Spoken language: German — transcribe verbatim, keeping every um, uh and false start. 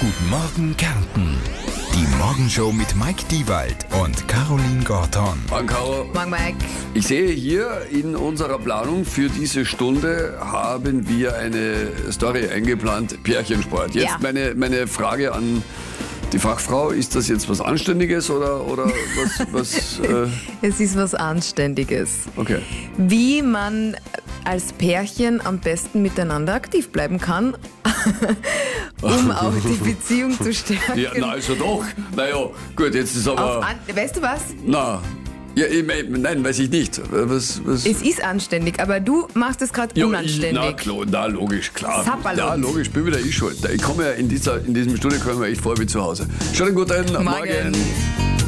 Guten Morgen Kärnten. Die Morgenshow mit Mike Diewald und Caroline Gorton. Morgen, Caro. Morgen, Mike. Ich sehe hier in unserer Planung für diese Stunde haben wir eine Story eingeplant, Pärchensport. Jetzt Ja. meine, meine Frage an die Fachfrau, ist das jetzt was Anständiges oder, oder was? was äh, Es ist was Anständiges. okay. Wie man als Pärchen am besten miteinander aktiv bleiben kann, um auch die Beziehung zu stärken. Ja, na also doch. Naja, gut, jetzt ist Auf aber... an weißt du was? Na, ja, ich mein, nein, weiß ich nicht. Was, was? Es ist anständig, aber du machst es gerade Ja, unanständig. Ich, na, klar, na, logisch, klar. Sapperlot. Ja, logisch, bin wieder ich schuld. Ich komme ja in, dieser, in diesem Studio komme ich mir echt vor wie zu Hause. Schaut gut ein, Morgen. morgen.